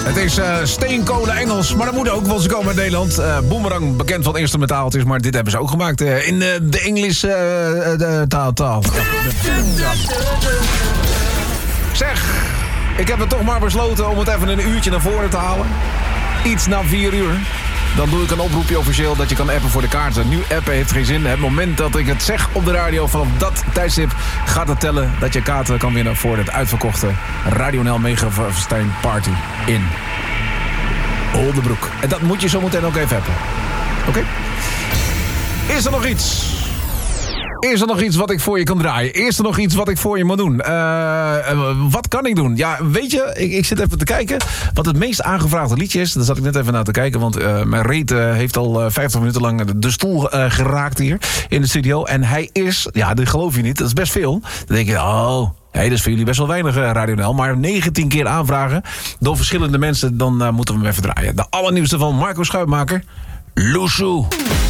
Het is steenkolen Engels, maar dat moet ook, want ze komen uit Nederland. Boomerang, bekend van instrumentaaltjes, maar dit hebben ze ook gemaakt in de Engels taal. Zeg, ik heb het toch maar besloten om het even een uurtje naar voren te halen. Iets na 4 uur. Dan doe ik een oproepje officieel dat je kan appen voor de kaarten. Nu appen heeft geen zin. Het moment dat ik het zeg op de radio, vanaf dat tijdstip gaat het tellen dat je kaarten kan winnen voor het uitverkochte Radio NL Megafestijn Party in Oldebroek. En dat moet je zo meteen ook even appen. Oké? Is er nog iets? Is er nog iets wat ik voor je kan draaien? Is er nog iets wat ik voor je moet doen? Wat kan ik doen? Ja, weet je, ik zit even te kijken wat het meest aangevraagde liedje is. Daar zat ik net even naar te kijken, want mijn reet heeft al 50 minuten lang de stoel geraakt hier in de studio. En hij is, ja, dat geloof je niet, dat is best veel. Dan denk je, hey, dat is voor jullie best wel weinig, Radio NL. Maar 19 keer aanvragen door verschillende mensen, dan moeten we hem even draaien. De allernieuwste van Marco Schuitmaker, Loeshoe.